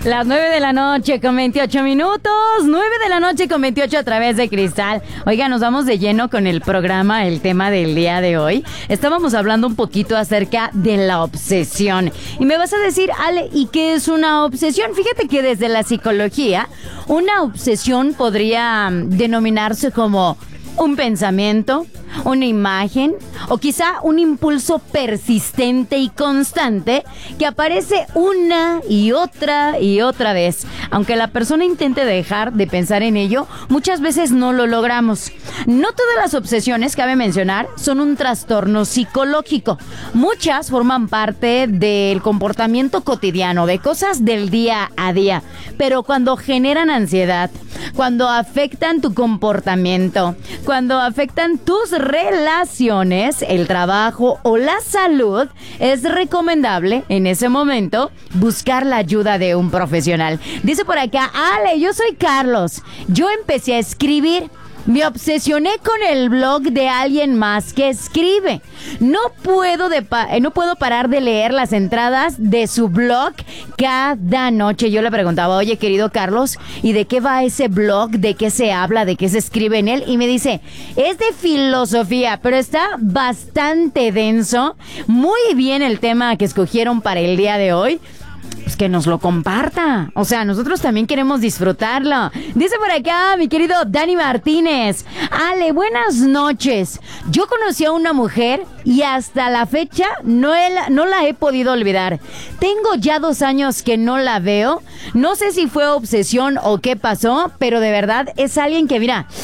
Las 9 de la noche con 28 minutos, 9 de la noche con 28 a través de Cristal. Oiga, nos vamos de lleno con el programa, el tema del día de hoy. Estábamos hablando un poquito acerca de la obsesión. Y me vas a decir, Ale, ¿y qué es una obsesión? Fíjate que desde la psicología, una obsesión podría denominarse como un pensamiento, una imagen o quizá un impulso persistente y constante que aparece una y otra vez. Aunque la persona intente dejar de pensar en ello, muchas veces no lo logramos. No todas las obsesiones, cabe mencionar, son un trastorno psicológico. Muchas forman parte del comportamiento cotidiano, de cosas del día a día. Pero cuando generan ansiedad, cuando afectan tu comportamiento, cuando afectan tus relaciones, el trabajo o la salud, es recomendable en ese momento buscar la ayuda de un profesional. Dice por acá, Ale, yo soy Carlos. Yo empecé a escribir. Me obsesioné con el blog de alguien más que escribe. No puedo parar de leer las entradas de su blog cada noche. Yo le preguntaba, oye, querido Carlos, ¿y de qué va ese blog? ¿De qué se habla? ¿De qué se escribe en él? Y me dice, es de filosofía, pero está bastante denso. Muy bien el tema que escogieron para el día de hoy. Pues que nos lo comparta. O sea, nosotros también queremos disfrutarlo. Dice por acá mi querido Dani Martínez. Ale, buenas noches. Yo conocí a una mujer y hasta la fecha no la he podido olvidar. Tengo ya 2 años que no la veo. No sé si fue obsesión o qué pasó, pero de verdad es alguien que, mira,